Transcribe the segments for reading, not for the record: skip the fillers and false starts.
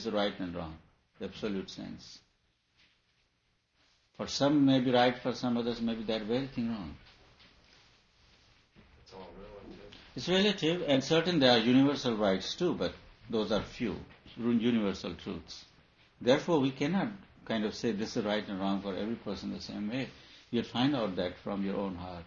is right and wrong, the absolute sense. For some may be right, for some others may be that very thing wrong. It's all relative. It's relative, and certain there are universal rights too, but those are few, universal truths. Therefore, we cannot kind of say this is right and wrong for every person the same way. You'll find out that from your own heart.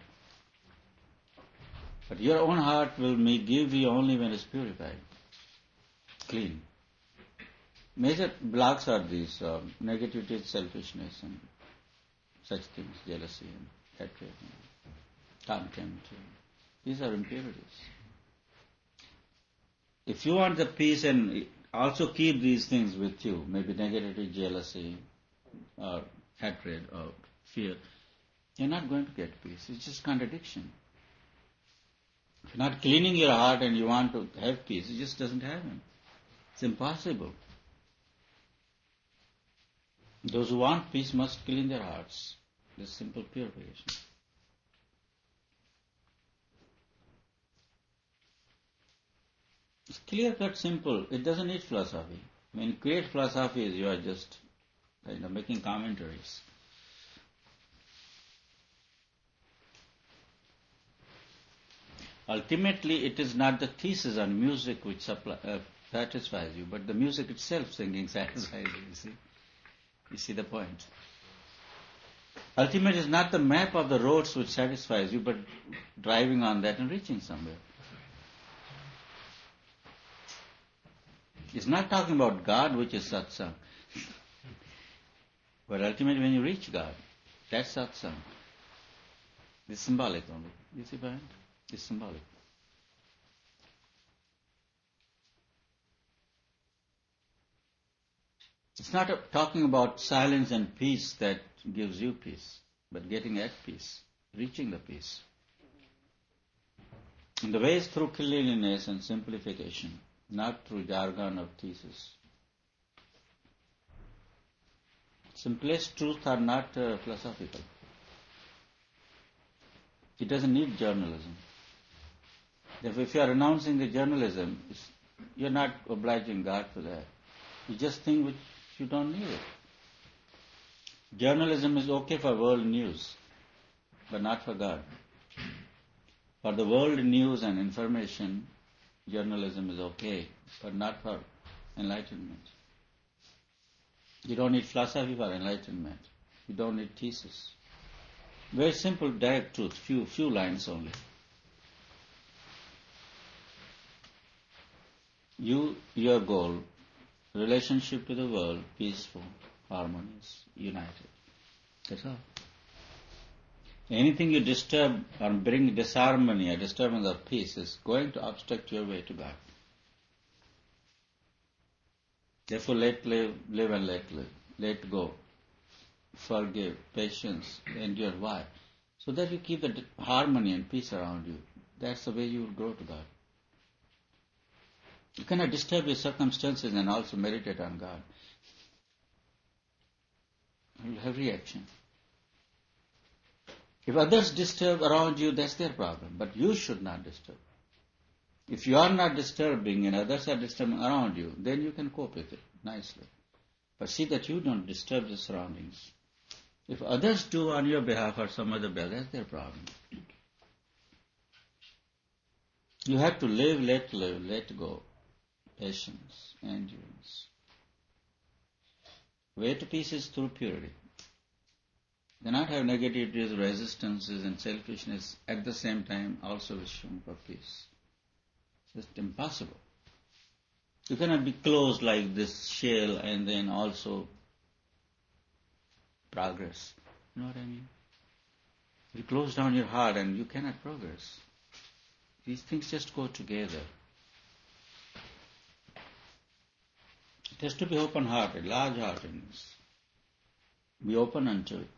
But your own heart will give you only when it's purified, clean. Major blocks are these negativity, selfishness, and such things, jealousy and hatred, and contempt. These are impurities. If you want the peace and also keep these things with you, maybe negativity, jealousy, or hatred, or fear, you're not going to get peace. It's just contradiction. If you're not cleaning your heart and you want to have peace, it just doesn't happen. It's impossible. Those who want peace must clean their hearts. This simple purification. It's clear-cut, simple. It doesn't need philosophy. When you create philosophies, you are just making commentaries. Ultimately, it is not the thesis on music which satisfies you, but the music itself singing satisfies you, You see the point? Ultimately, it's not the map of the roads which satisfies you, but driving on that and reaching somewhere. It's not talking about God, which is satsang. But ultimately, when you reach God, that's satsang. It's symbolic only. You see the point? It's symbolic. It's not talking about silence and peace that gives you peace, but getting at peace, reaching the peace. And the way is through cleanliness and simplification, not through jargon of thesis. Simplest truths are not philosophical. It doesn't need journalism. Therefore, if you are renouncing the journalism, you're not obliging God for that. You just think which you don't need it. Journalism is okay for world news, but not for God. For the world news and information, journalism is okay, but not for enlightenment. You don't need philosophy for enlightenment. You don't need thesis. Very simple, direct truth, few lines only. Your goal, relationship to the world, peaceful, harmonious, united. That's all. Anything you disturb or bring disharmony or disturbance of peace is going to obstruct your way to God. Therefore, live and let live. Let go. Forgive, patience, endure. Why? So that you keep the harmony and peace around you. That's the way you will grow to God. You cannot disturb your circumstances and also meditate on God. You will have reaction. If others disturb around you, that's their problem. But you should not disturb. If you are not disturbing and others are disturbing around you, then you can cope with it nicely. But see that you don't disturb the surroundings. If others do on your behalf or some other behalf, that's their problem. You have to live, let go. Patience, endurance. Way to peace is through purity. You cannot have negativities, resistances and selfishness at the same time also wishing for peace. It's just impossible. You cannot be closed like this shell and then also progress. You know what I mean? You close down your heart and you cannot progress. These things just go together. It has to be open-hearted, large-heartedness. Be open unto it.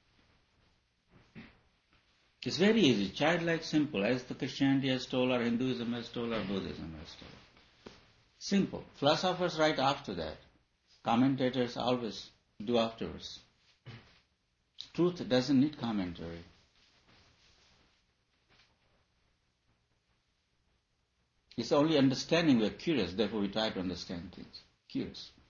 It's very easy, childlike, simple, as the Christianity has told, or Hinduism has told, or Buddhism has told. Simple. Philosophers write after that. Commentators always do afterwards. Truth doesn't need commentary. It's only understanding we're curious, therefore we try to understand things. Curious.